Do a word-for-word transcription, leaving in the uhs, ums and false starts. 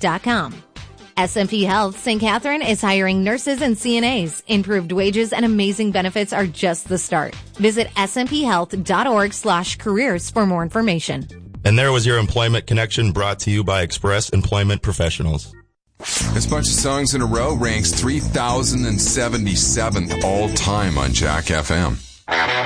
dot com. S and P Health Saint Catherine is hiring nurses and C N As. Improved wages and amazing benefits are just the start. Visit S and P health dot org slash careers for more information. And there was your Employment Connection, brought to you by Express Employment Professionals. This bunch of songs in a row ranks three thousand seventy-seventh all time on Jack F M.